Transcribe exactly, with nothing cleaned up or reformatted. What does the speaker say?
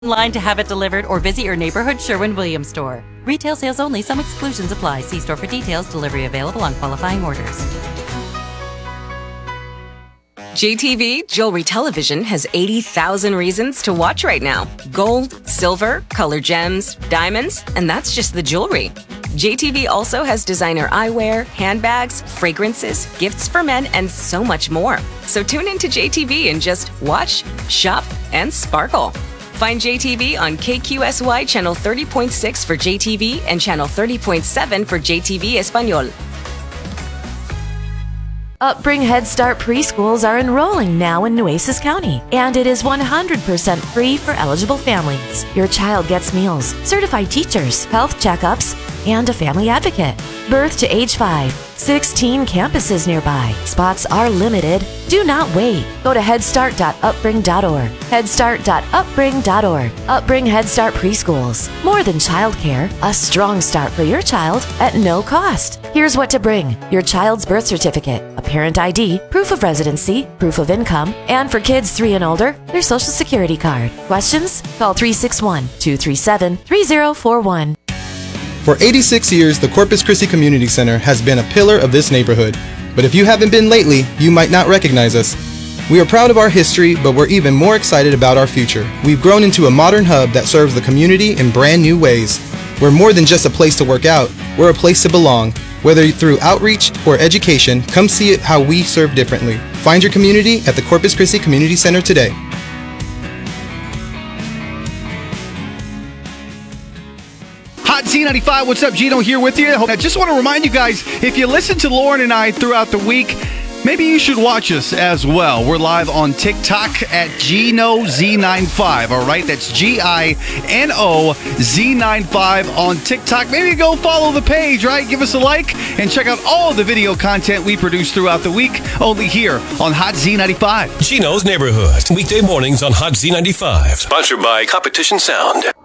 Online to have it delivered or visit your neighborhood Sherwin-Williams store. Retail sales only. Some exclusions apply. See store for details. Delivery available on qualifying orders. J T V Jewelry Television has eighty thousand reasons to watch right now. Gold, silver, color gems, diamonds, and that's just the jewelry. J T V also has designer eyewear, handbags, fragrances, gifts for men, and so much more. So tune into J T V and just watch, shop, and sparkle. Find J T V on K Q S Y Channel thirty point six for J T V and Channel thirty point seven for J T V Espanol. Upbring Head Start preschools are enrolling now in Nueces County, and it is one hundred percent free for eligible families. Your child gets meals, certified teachers, health checkups, and a family advocate. Birth to age five. sixteen campuses nearby. Spots are limited. Do not wait. Go to head start dot upbring dot org. head start dot upbring dot org. Upbring Head Start Preschools. More than childcare, a strong start for your child at no cost. Here's what to bring: your child's birth certificate, a parent I D, proof of residency, proof of income, and for kids three and older, their social security card. Questions? Call three six one, two three seven, three zero four one. For eighty-six years, the Corpus Christi Community Center has been a pillar of this neighborhood. But if you haven't been lately, you might not recognize us. We are proud of our history, but we're even more excited about our future. We've grown into a modern hub that serves the community in brand new ways. We're more than just a place to work out, we're a place to belong. Whether through outreach or education, come see it how we serve differently. Find your community at the Corpus Christi Community Center today. Hot Z ninety-five, what's up? Gino here with you. I just want to remind you guys, if you listen to Lauren and I throughout the week, maybe you should watch us as well. We're live on TikTok at Gino Z ninety-five, all right? That's G I N O Z ninety-five on TikTok. Maybe go follow the page, right? Give us a like and check out all the video content we produce throughout the week, only here on Hot Z ninety-five. Gino's Neighborhood, weekday mornings on Hot Z ninety-five. Sponsored by Competition Sound.